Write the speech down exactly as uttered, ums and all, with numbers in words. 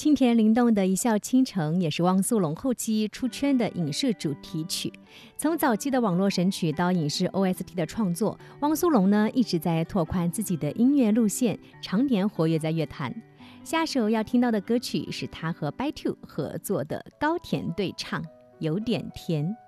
清甜灵动的《一笑倾城》也是汪苏泷后期出圈的影视主题曲。从早期的网络神曲到影视 O S T 的创作，汪苏泷呢一直在拓宽自己的音乐路线，常年活跃在乐坛。下首要听到的歌曲是他和 By Two 合作的高甜对唱，有点甜。